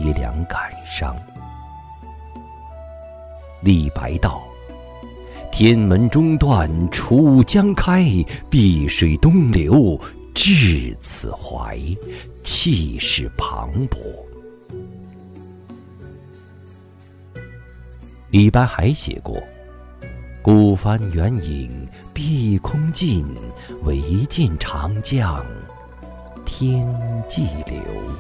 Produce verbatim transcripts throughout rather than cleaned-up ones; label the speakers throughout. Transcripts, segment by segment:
Speaker 1: 凄凉感伤。李白道：天门中断楚江开，碧水东流至此怀，气势磅礴。李白还写过：孤帆远影碧空尽，唯见长江天际流。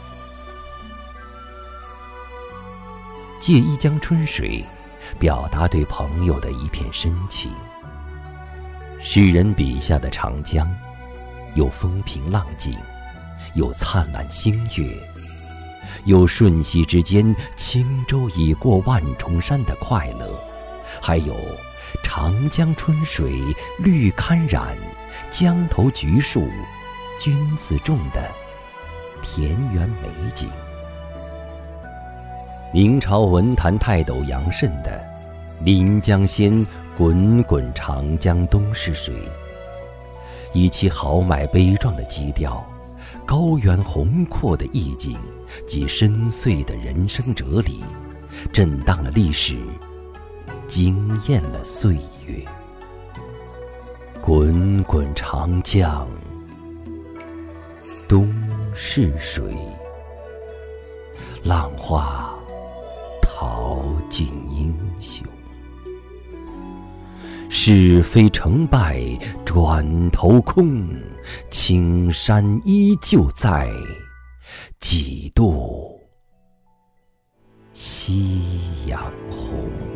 Speaker 1: 借一江春水，表达对朋友的一片深情。诗人笔下的长江，有风平浪静，有灿烂星月，有瞬息之间轻舟已过万重山的快乐，还有长江春水绿堪染，江头橘树君自重的田园美景。明朝文坛泰斗杨慎的临江仙，滚滚长江东逝水，以其豪迈悲壮的基调，高远宏阔的意境及深邃的人生哲理，震荡了历史，惊艳了岁月。滚滚长江东逝水，浪花淘尽英雄。是非成败转头空，青山依旧在，几度夕阳红。